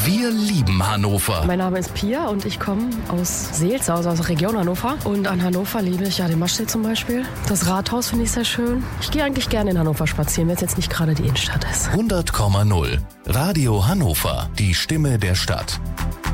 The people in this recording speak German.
Wir lieben Hannover. Mein Name ist Pia und ich komme aus Seelze, also aus der Region Hannover. Und an Hannover liebe ich ja den Maschsee zum Beispiel. Das Rathaus finde ich sehr schön. Ich gehe eigentlich gerne in Hannover spazieren, wenn es jetzt nicht gerade die Innenstadt ist. 100,0. Radio Hannover, die Stimme der Stadt.